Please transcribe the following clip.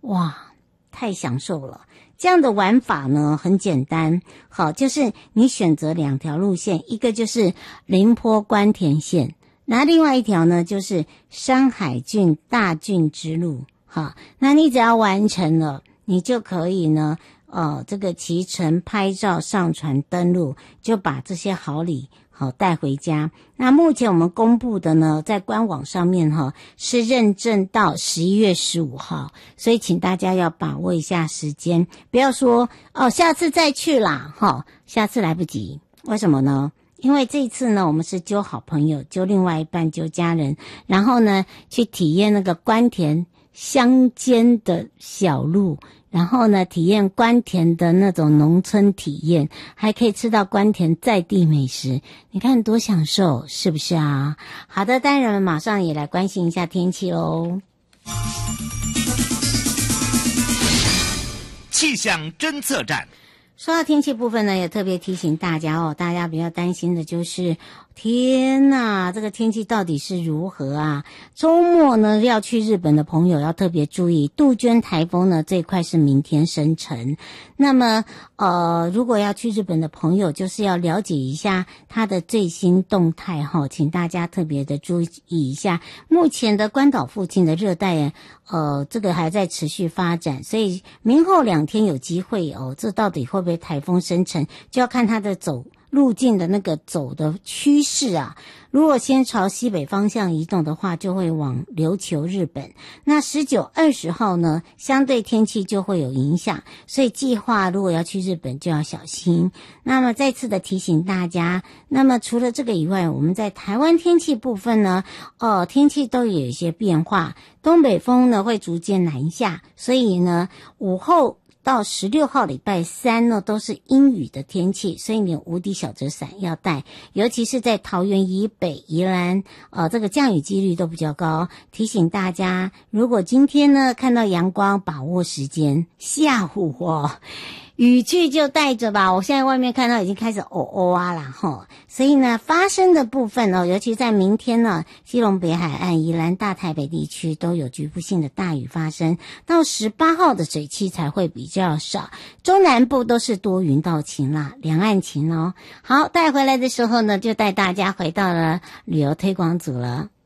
哇，太享受了。这样的玩法呢很简单，好，就是你选择2条路线，一个就是林坡关田线，那另外一条呢就是山海郡大郡之路。好，那你只要完成了，你就可以呢这个骑乘拍照上传登录，就把这些好礼好带回家。那目前我们公布的呢，在官网上面是认证到11月15号，所以请大家要把握一下时间，不要说下次再去啦下次来不及。为什么呢？因为这一次呢，我们是揪好朋友，揪另外一半，揪家人，然后呢去体验那个关田乡间的小路，然后呢体验关田的那种农村体验，还可以吃到关田在地美食，你看多享受，是不是啊？好的，当然马上也来关心一下天气咯。 气象侦测站。 说到天气部分呢，也特别提醒大家大家比较担心的就是天哪，这个天气到底是如何啊？周末呢要去日本的朋友要特别注意，杜鹃台风呢这一块是明天生成。那么如果要去日本的朋友，就是要了解一下它的最新动态请大家特别的注意一下。目前的关岛附近的热带这个还在持续发展，所以明后2天有机会这到底会不会台风生成，就要看它的路径的那个走的趋势啊。如果先朝西北方向移动的话，就会往琉球日本。那19、20号呢，相对天气就会有影响，所以计划如果要去日本就要小心。那么再次的提醒大家，那么除了这个以外，我们在台湾天气部分呢，天气都有一些变化，东北风呢会逐渐南下，所以呢午后到16号礼拜3呢都是阴雨的天气，所以你无敌小折伞要带，尤其是在桃园以北、宜兰这个降雨几率都比较高。提醒大家，如果今天呢看到阳光，把握时间，下午雨具就带着吧，我现在外面看到已经开始啦所以呢发生的部分尤其在明天呢，基隆北海岸、宜兰大台北地区都有局部性的大雨发生，到18号的水汽才会比较少，中南部都是多云到晴啦，两岸晴好，带回来的时候呢，就带大家回到了旅游推广组了。